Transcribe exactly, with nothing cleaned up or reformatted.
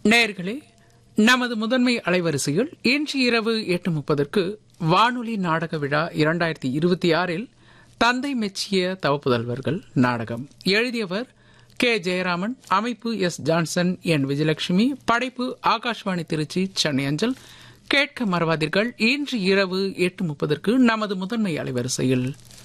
நேயர்களே, நமது முதன்மை அலைவரிசையில் இன்று இரவு எட்டு முப்பதற்கு வானொலி நாடக விழா இரண்டாயிரத்தி இருபத்தி ஆறில் தந்தை மெச்சிய தவப்புதல்வர்கள் நாடகம். எழுதியவர் கே ஜெயராமன், அமைப்பு எஸ் ஜான்சன், என் விஜயலட்சுமி, படைப்பு ஆகாஷ்வாணி திருச்சி, சென்னை அஞ்சல். கேட்க மறவாதீர்கள், இன்று இரவு எட்டு முப்பதற்கு நமது முதன்மை அலைவரிசையில்.